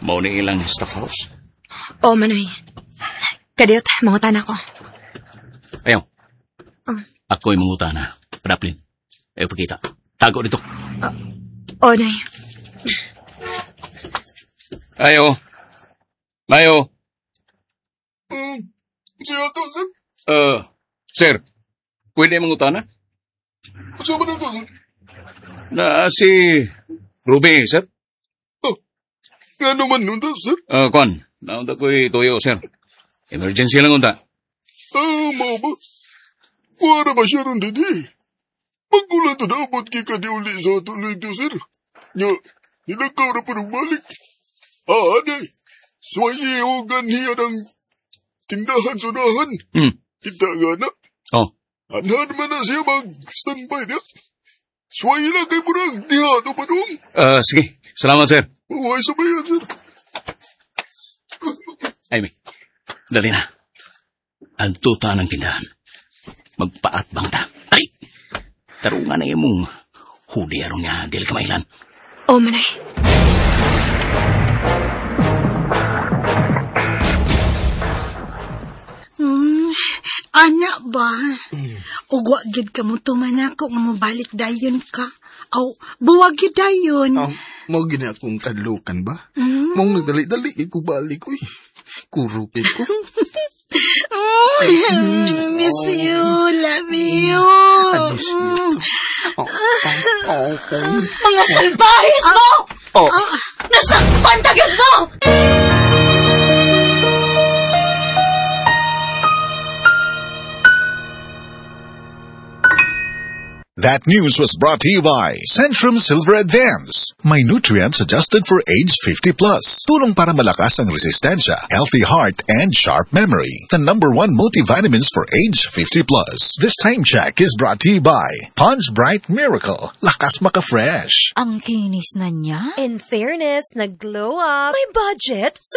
Mao ni ilang staff house. O, Manoy. Kadiyot, mangutan ako. Ayaw. Ako'y mangutana. Raplin, ayaw pagkita. Tago dito. O, Nay. Ayaw. Mayo. Siya to, sir. Sir, pwede mangutana? Siya ba na to, sir? Na si Ruby, sir. Nga naman nun to, sir. Kwan, naunta ko'y tuyo, sir. Emergency lang unta. Mao ba? Wala ba siya ron didi? Pagkulan to na abot kay di uli sa tuloy to, sir. Nya, nilagaw na pa ng balik. Aday, suwayi o ganhiya ng tindahan-sunahan. Kita nga na. Anhan man na siya mag-standby na. Suwayi lang kay murang diha to pa dong. Sige, salamat, sir. Huwag sabayan, sir. Ay, may. Dali na. Ang tuta ng tindahan. Magpaatbang ta. Ay! Tarungan na imong huli arong niya dili kamailan. O, Manoy. Anak ba? Ugwa gid ka mo tuman ako nga mabalik dayon ka. Aw, buwag gid dayon. Mau gini akong kadlukan ba? Mong nagdali-dali ko balik, uy. Kurupin ko. Miss you, love you. I miss you too. Mga salbahis mo! Nasakpan tagad mo! That news was brought to you by Centrum Silver Advance. May nutrients adjusted for age 50+. Tulong para malakas ang resistensya, healthy heart, and sharp memory. The #1 multivitamins for age 50+. This time check is brought to you by Pond's Bright Miracle. Lakas maka-fresh. Ang kinis na niya. In fairness, nag-glow up. May budget.